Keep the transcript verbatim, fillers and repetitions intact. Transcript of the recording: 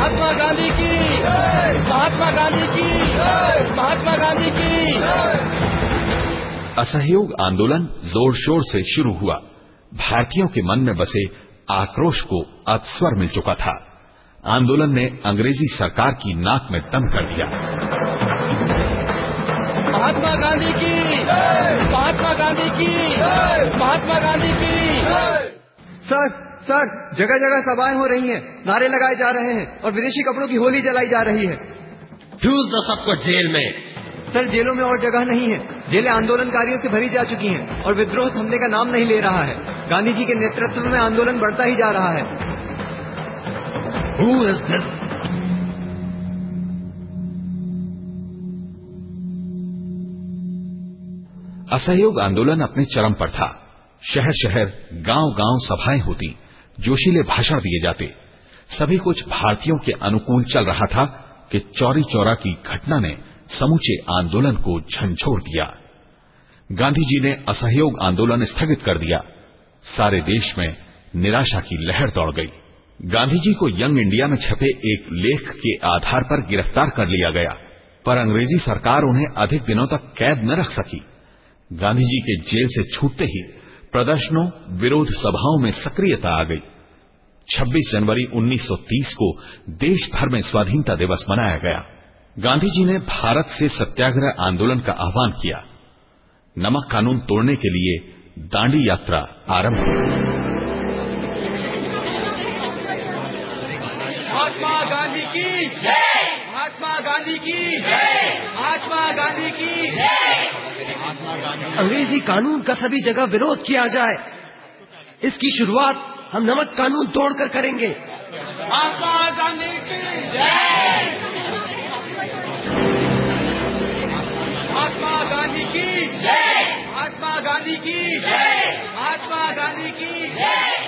महात्मा गांधी की, महात्मा गांधी की, महात्मा गांधी की। असहयोग आंदोलन जोर शोर से शुरू हुआ। भारतीयों के मन में बसे आक्रोश को अब स्वर मिल चुका था। आंदोलन ने अंग्रेजी सरकार की नाक में दम कर दिया। महात्मा गांधी की, महात्मा गांधी की, महात्मा गांधी की। सर सर जगह जगह सभाएं हो रही हैं, नारे लगाए जा रहे हैं और विदेशी कपड़ों की होली जलाई जा रही है। ठूस दो सबको जेल में। सर जेलों में और जगह नहीं है, जेलें आंदोलनकारियों से भरी जा चुकी हैं और विद्रोह थमने का नाम नहीं ले रहा है। गांधी जी के नेतृत्व में आंदोलन बढ़ता ही जा रहा है। Who is this? असहयोग आंदोलन अपने चरम पर था। शहर शहर गांव गांव सभाएं होती, जोशीले भाषण दिए जाते। सभी कुछ भारतीयों के अनुकूल चल रहा था कि चौरी चौरा की घटना ने समूचे आंदोलन को झंझोर दिया। गांधी जी ने असहयोग आंदोलन स्थगित कर दिया। सारे देश में निराशा की लहर दौड़ गई। गांधी जी को यंग इंडिया में छपे एक लेख के आधार पर गिरफ्तार कर लिया गया, पर अंग्रेजी सरकार उन्हें अधिक दिनों तक कैद न रख सकी। गांधी जी के जेल से छूटते ही प्रदर्शनों, विरोध सभाओं में सक्रियता आ गई। छब्बीस जनवरी उन्नीस सौ तीस को देश भर में स्वाधीनता दिवस मनाया गया। गांधी जी ने भारत से सत्याग्रह आंदोलन का आह्वान किया। नमक कानून तोड़ने के लिए दांडी यात्रा आरंभ हुई। महात्मा गांधी की जय, महात्मा गांधी की जय, महात्मा गांधी की जय। अंग्रेजी कानून का सभी जगह विरोध किया जाए। इसकी शुरुआत हम नमक कानून तोड़कर करेंगे। महात्मा गांधी की जय, महात्मा गांधी की जय, महात्मा गांधी की जय, महात्मा गांधी की जय।